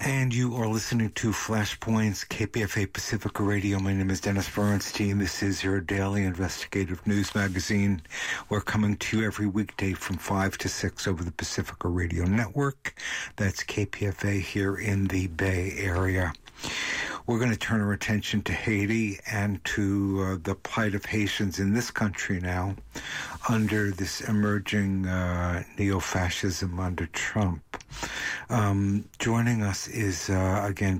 And you are listening to Flashpoints, KPFA Pacifica Radio. My name is Dennis Bernstein. This is your daily investigative news magazine. We're coming to you every weekday from 5 to 6 over the Pacifica Radio Network. That's KPFA here in the Bay Area. We're going to turn our attention to Haiti and to the plight of Haitians in this country now under this emerging neo-fascism under Trump. Joining us is, again,